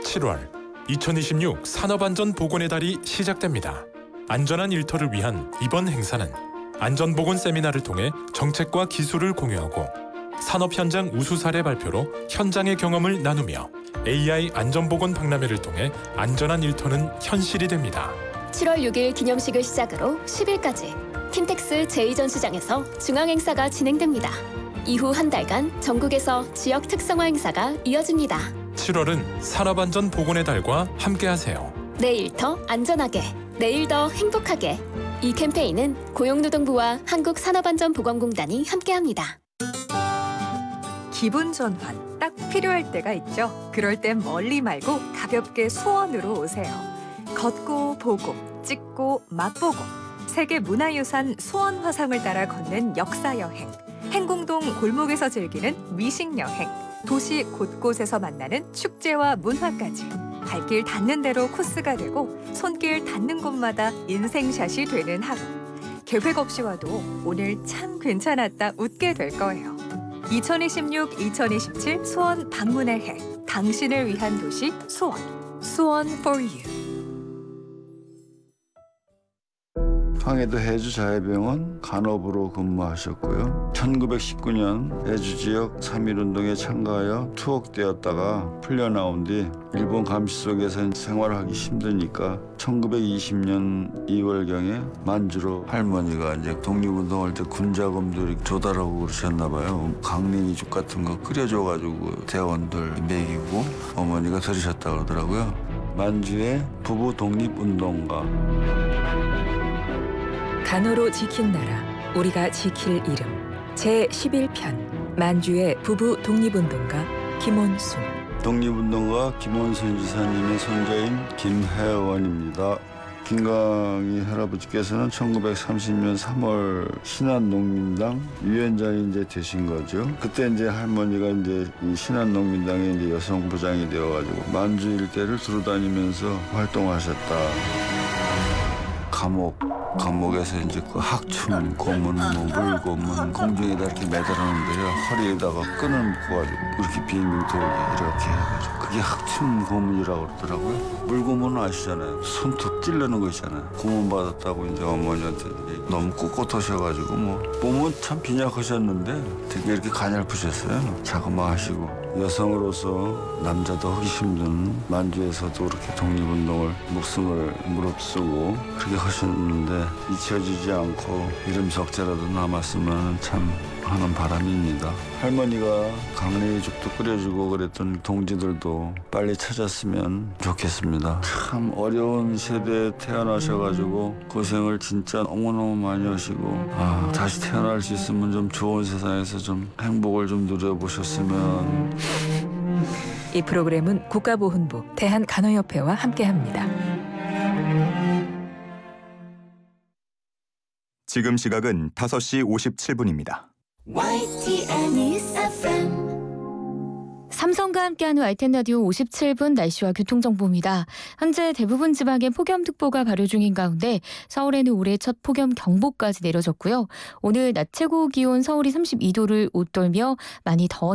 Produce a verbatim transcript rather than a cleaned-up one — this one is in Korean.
칠월 이천이십육 산업안전보건의 달이 시작됩니다. 안전한 일터를 위한 이번 행사는 안전보건 세미나를 통해 정책과 기술을 공유하고 산업 현장 우수 사례 발표로 현장의 경험을 나누며 에이아이 안전보건 박람회를 통해 안전한 일터는 현실이 됩니다. 칠월 육일 기념식을 시작으로 십일까지 킨텍스 제이 전시장에서 중앙행사가 진행됩니다. 이후 한 달간 전국에서 지역 특성화 행사가 이어집니다. 칠월은 산업안전보건의 달과 함께하세요. 내 일터 안전하게, 내일 더 행복하게. 이 캠페인은 고용노동부와 한국산업안전보건공단이 함께합니다. 기분 전환 딱 필요할 때가 있죠. 그럴 땐 멀리 말고 가볍게 수원으로 오세요. 걷고 보고 찍고 맛보고 세계문화유산 수원 화성을 따라 걷는 역사여행, 행궁동 골목에서 즐기는 미식여행, 도시 곳곳에서 만나는 축제와 문화까지 발길 닿는 대로 코스가 되고 손길 닿는 곳마다 인생샷이 되는 하루. 계획 없이 와도 오늘 참 괜찮았다 웃게 될 거예요. 이천이십육 이천이십칠 수원 방문의 해. 당신을 위한 도시 수원. 수원 for you. 황해도 해주자해병원 간호부로 근무하셨고요. 천구백십구 년 해주지역 삼일운동에 참가하여 투옥되었다가 풀려나온 뒤 일본 감시 속에서 생활하기 힘드니까 천구백이십 년 이월경에 만주로 할머니가 이제 독립운동할 때 군자금도 이렇게 조달하고 그러셨나 봐요. 강냉이죽 같은 거 끓여줘가지고 대원들 먹이고 어머니가 들으셨다고 그러더라고요. 만주의 부부 독립운동가. 간호로 지킨 나라, 우리가 지킬 이름. 제십일 편 만주의 부부 독립운동가 김원순. 독립운동가 김원순 지사님의 손자인 김혜원입니다. 김강희 할아버지께서는 천구백삼십 년 삼월 신한농민당 위원장이 이제 되신 거죠. 그때 이제 할머니가 이제 이 신한농민당의 이제 여성부장이 되어가지고 만주 일대를 두루다니면서 활동하셨다. 감옥, 감옥에서 이제 그 학춤, 고문, 뭐 물고문, 공중에다 이렇게 매달았는데요. 허리에다가 끈을 묶어가지고 이렇게 빙빙 돌게 이렇게 해가지고 그게 학춤 고문이라고 그러더라고요. 물고문은 아시잖아요. 손톱 찔르는 거 있잖아요. 고문 받았다고 이제 어머니한테 너무 꿋꿋하셔가지고 뭐 몸은 참 빈약하셨는데 되게 이렇게 가냘프셨어요. 자그마하시고. 여성으로서 남자도 하기 힘든 만주에서도 그렇게 독립운동을 목숨을 무릅쓰고 그렇게 하셨는데 잊혀지지 않고 이름 석자라도 남았으면 참 하는 바람입니다. 할머니가 강냉이죽도 끓여주고 그랬던 동지들도 빨리 찾았으면 좋겠습니다. 참 어려운 세대에 태어나셔가지고 고생을 진짜 너무너무 많이 하시고 아, 다시 태어날 수 있으면 좀 좋은 세상에서 좀 행복을 좀 누려보셨으면. 이 프로그램은 국가보훈부, 대한간호협회와 함께합니다. 지금 시각은 다섯 시 오십칠 분입니다. 삼성과 함께하는 와이티엔 라디오 오십칠 분 날씨와 교통정보입니다. 현재 대부분 지방에 폭염특보가 발효 중인 가운데 서울에는 올해 첫 폭염경보까지 내려졌고요. 오늘 낮 최고 기온 서울이 삼십이 도를 웃돌며 많이 더웠습니다.